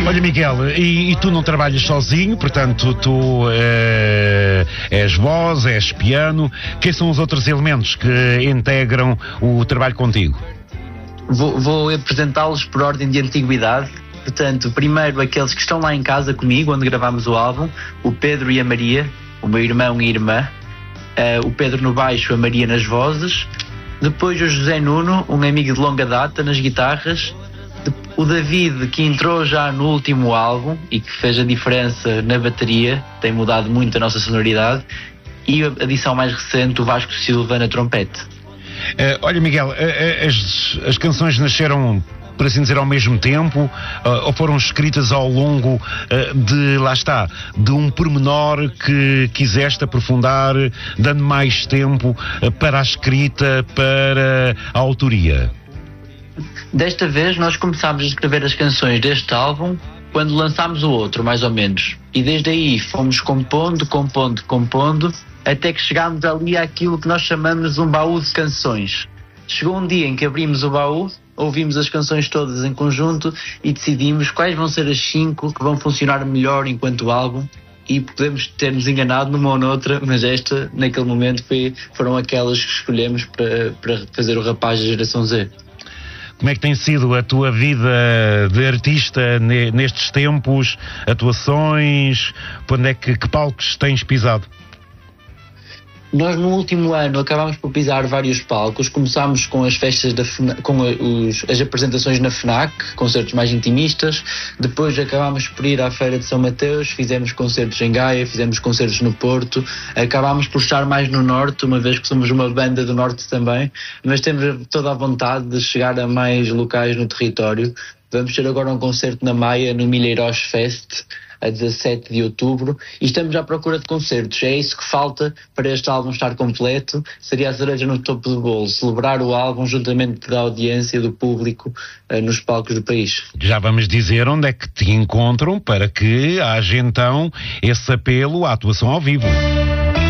Olha, Miguel, e tu não trabalhas sozinho, portanto tu és voz, és piano. Quem são os outros elementos que integram o trabalho contigo? Vou apresentá-los por ordem de antiguidade. Portanto, primeiro aqueles que estão lá em casa comigo, onde gravámos o álbum, o Pedro e a Maria, o meu irmão e irmã, o Pedro no baixo, a Maria nas vozes, depois o José Nuno, um amigo de longa data, nas guitarras, o David, que entrou já no último álbum e que fez a diferença na bateria, tem mudado muito a nossa sonoridade, e a adição mais recente, o Vasco Silva na trompete. Olha, Miguel, as canções nasceram, por assim dizer, ao mesmo tempo, ou foram escritas ao longo de um pormenor que quiseste aprofundar, dando mais tempo para a escrita, para a autoria? Desta vez nós começámos a escrever as canções deste álbum quando lançámos o outro, mais ou menos. E desde aí fomos compondo, até que chegámos ali àquilo que nós chamamos um baú de canções. Chegou um dia em que abrimos o baú, ouvimos as canções todas em conjunto e decidimos quais vão ser as 5 que vão funcionar melhor enquanto álbum, e podemos ter-nos enganado numa ou noutra, mas esta, naquele momento, foram aquelas que escolhemos para fazer o Rapaz da Geração Z. Como é que tem sido a tua vida de artista nestes tempos, atuações, que palcos tens pisado? Nós no último ano acabámos por pisar vários palcos. Começámos com as festas as apresentações na FNAC, concertos mais intimistas. Depois acabámos por ir à Feira de São Mateus, fizemos concertos em Gaia, fizemos concertos no Porto. Acabámos por estar mais no Norte, uma vez que somos uma banda do Norte também, mas temos toda a vontade de chegar a mais locais no território. Vamos ter agora um concerto na Maia, no Milheiros Fest, a 17 de outubro, e estamos à procura de concertos. É isso que falta para este álbum estar completo. Seria a cereja no topo do bolo, celebrar o álbum juntamente da audiência, do público, nos palcos do país. Já vamos dizer onde é que te encontram para que haja então esse apelo à atuação ao vivo.